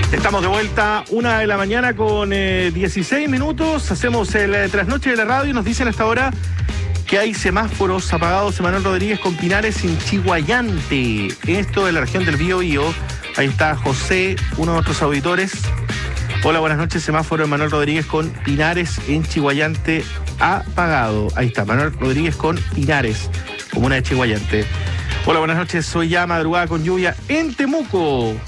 Estamos de vuelta, 1:00 a.m. con 16 minutos. Hacemos el trasnoche de la radio y nos dicen hasta ahora que hay semáforos apagados. Emanuel Rodríguez con Pinares en Chiguayante. Esto de la región del Biobío. Ahí está José, uno de nuestros auditores. Hola, buenas noches. Semáforo Emanuel Rodríguez con Pinares en Chiguayante apagado. Ahí está, Manuel Rodríguez con Pinares, comuna de Chiguayante. Hola, buenas noches. Soy ya madrugada con lluvia en Temuco.